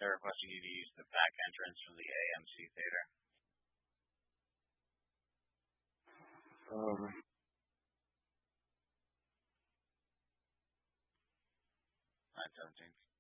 They're requesting you to use the back entrance from the AMC Theater. Um, 917.